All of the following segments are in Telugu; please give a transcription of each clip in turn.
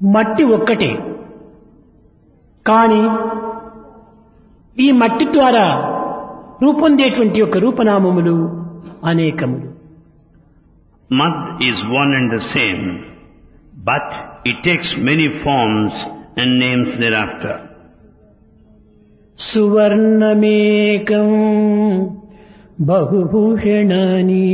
మట్టి ఒక్కటే, కానీ ఈ మట్టి ద్వారా రూపొందేటువంటి యొక్క రూపనామములు అనేకములు. Mud is one and the same, but it takes many forms and names thereafter. సువర్ణమేకం బహుభూషణాని,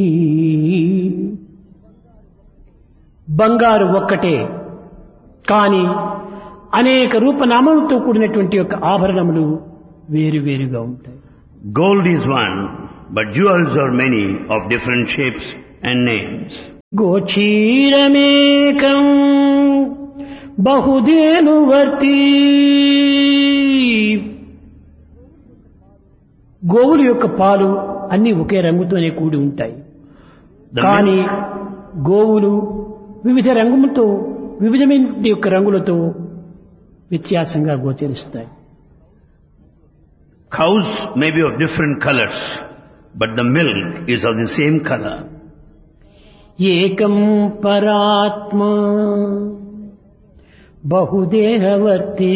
బంగారు ఒక్కటే కానీ అనేక రూపనామములతో కూడినటువంటి యొక్క ఆభరణములు వేరువేరుగా ఉంటాయి. Gold is one, but jewels are many of different shapes and names. గోచీరమేకం బహుధేనువర్తి, గోవుల యొక్క పాలు అన్ని ఒకే రంగుతోనే కూడి ఉంటాయి, కానీ గోవులు వివిధ రంగులతో వివిధమైన యొక్క రంగులతో వ్యత్యాసంగా గోచరిస్తాయి. Cows may be of different colors, but the milk is of the same color. ఏకం పరాత్మ బహుదేహవర్తి,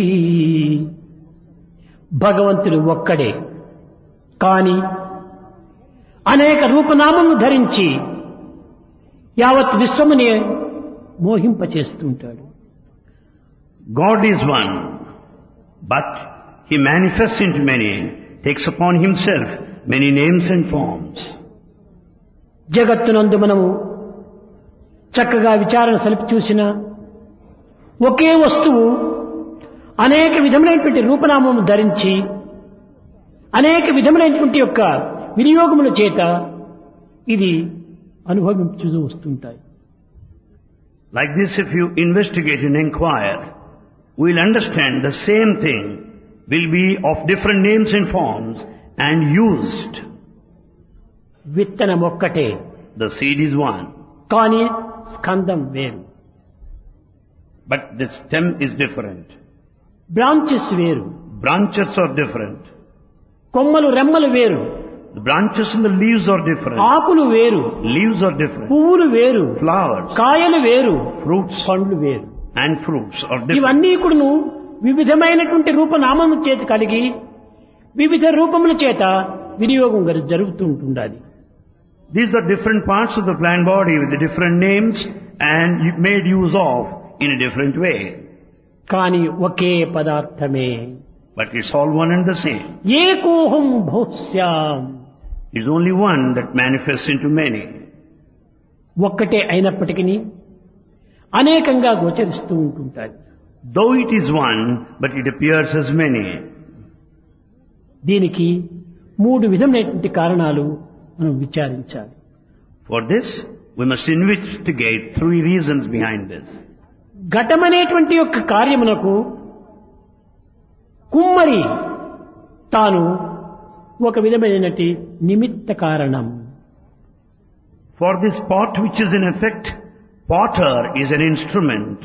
భగవంతుడు ఒక్కడే కానీ అనేక రూపనామములు ధరించి యావత్ విశ్వమునే మోహింపచేస్తుంటాడు. God is one, but He manifests into many, takes upon Himself many names and forms. జగత్తునందు మనము చక్కగా విచారణ సలిపి చూసిన ఒకే వస్తువు అనేక విధములైనటువంటి రూపనామము ధరించి అనేక విధములైనటువంటి యొక్క వినియోగముల చేత ఇది అనుభవించు వస్తుంటాయి. Like this, if you investigate and inquire, we'll understand the same thing will be of different names and forms and used. విత్తనం ఒక్కటే, The seed is one, కానీ స్కందం వేరు, but the stem is different. Branches వేరు, Branches are different. కొమ్మలు రెమ్మలు వేరు, The branches and the leaves are different. ఆకులు వేరు, Leaves are different. పువ్వులు వేరు, Flowers, కాయలు వేరు, fruits పండ్లు వేరు. and fruits are different. ఇవన్నీ కూడాను వివిధమైనటువంటి రూపనామము చేత కలిగి వివిధ రూపముల చేత వినియోగం జరుగుతూ ఉంటుండాలి. These are different parts of the plant body with the different names and made use of in a different way. కానీ ఒకే పదార్థమే, But it's all one and the same. ఏకోహం భౌస్యాం, It's only one that manifests into many. ఒక్కటే అయినప్పటికీ అనేకంగా గోచరిస్తూ ఉంటుంటాయి. Though it is one, but it appears as many. దీనికి మూడు విధమైనటువంటి కారణాలు మనం విచారించాలి. For this, we must investigate three reasons behind this. ఘటమనేటువంటి యొక్క కార్యమునకు కుమ్మరి తాను ఒక విధమైనటువంటి నిమిత్త కారణం. For this pot which is in effect, potter is an instrument.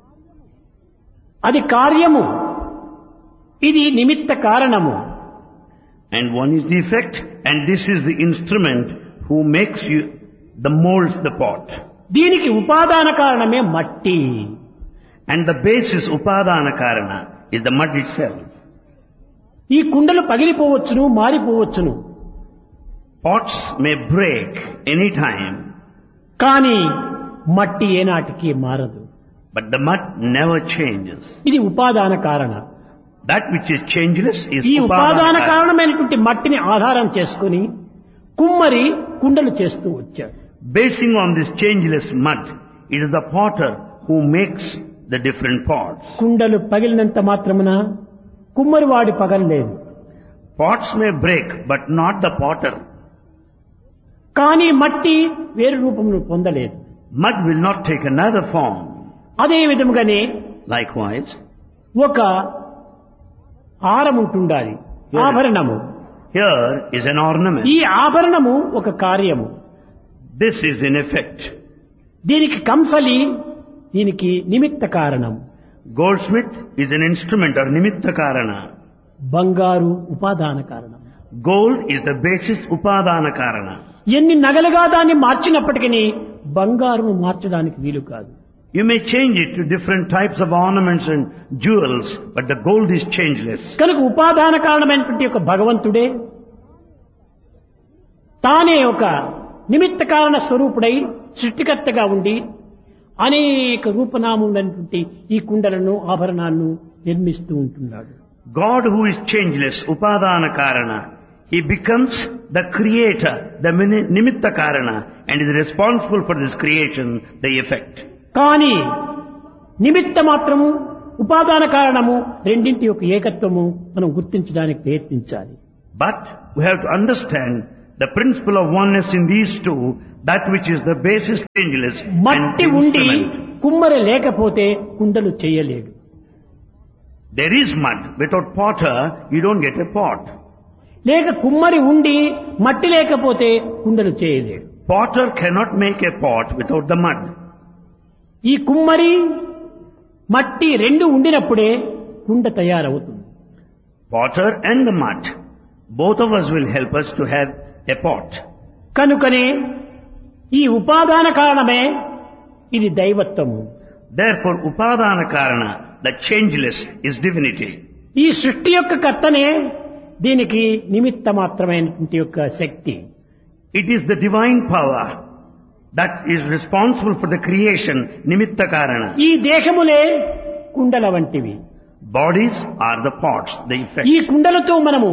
అది కార్యము, ఇది నిమిత్త కారణము. And one is the effect, and this is the instrument who makes you, the molds the pot. దీనికి ఉపాదాన కారణమే మట్టి. And the basis, upadana karana, is the mud itself. ఈ కుండలు పగిలిపోవచ్చును, మారిపోవచ్చును, Pots may break any time, కానీ మట్టి ఏనాటికి మారదు. but the mud never changes. ఇది ఉపాదాన కారణ. That which is changeless is ఈ ఉపాదాన upadana karana. కారణమైనటువంటి మట్టిని ఆధారం చేసుకుని కుమ్మరి కుండలు చేస్తూ వచ్చాడు. Basing on this changeless mud, it is the potter who makes the different pots. కుండలు పగిలినంత మాత్రమున కుమ్మరి వాడి పగలలేదు, Pots may break, but not the potter. కానీ మట్టి వేరు రూపమును పొందలేదు. Mud will not take another form. అదే విధముగానే Likewise, ఒక హారం ఉంటుండాలి, ఆభరణము. here is an ornament. ఈ ఆభరణము ఒక కార్యము. This is in effect. దీనికి కంసలి, దీనికి నిమిత్త కారణం. Goldsmith is an instrument or nimitta karana. బంగారు ఉపాదాన కారణం. Gold is the basis upadana karana. ఎన్ని నగలుగా దాన్ని మార్చినప్పటికీ బంగారును మార్చడానికి వీలు కాదు. You may change it to different types of ornaments and jewels, but the gold is changeless. కనుక ఉపాదాన కారణమైనటువంటి ఒక భగవంతుడే తానే ఒక నిమిత్త కారణ స్వరూపుడై సృష్టికర్తగా ఉండి అనేక రూపనామములైనటువంటి ఈ కుండలను ఆభరణాలను నిర్మిస్తూ ఉంటున్నాడు. God who is changeless, upadana karana, he becomes the creator, the nimitta karana, and is responsible for this creation, the effect. కానీ నిమిత్త మాత్రము ఉపాదాన కారణము రెండింటి యొక్క ఏకత్వము మనం గుర్తించడానికి ప్రయత్నించాలి. But we have to understand the principle of oneness in these two, that which is the basis changeless and మట్టి ఉండి instrument. కుమ్మరి లేకపోతే కుండలు చేయలేడు. There is mud. Without potter, you don't get a pot. లేక కుమ్మరి ఉండి మట్టి లేకపోతే కుండలు చేయలేడు. Potter cannot make a pot without the mud. ఈ కుమ్మరి మట్టి రెండు ఉండినప్పుడే కుండ తయారవుతుంది. Potter and the mud, both of us will help us to have a pot. కనుకనే ఈ ఉపాదాన కారణమే ఇది దైవత్వము. Therefore, upadana karana, the changeless, is divinity. ఈ సృష్టి యొక్క కర్తనే దీనికి నిమిత్త మాత్రమైనటువంటి యొక్క శక్తి. It is the divine power that is responsible for the creation, nimitta karana. ఈ దేహములే కుండల వంటివి. Bodies are the pots, the effect. ఈ కుండలతో మనము